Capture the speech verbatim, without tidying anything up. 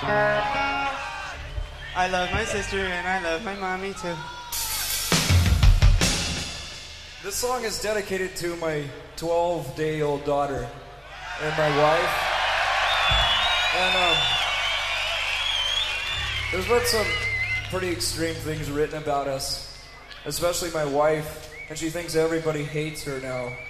I love my sister and I love my mommy too. This song is dedicated to my twelve-day-old daughter and my wife. And um, there's been some pretty extreme things written about us, especially my wife, and she thinks everybody hates her now.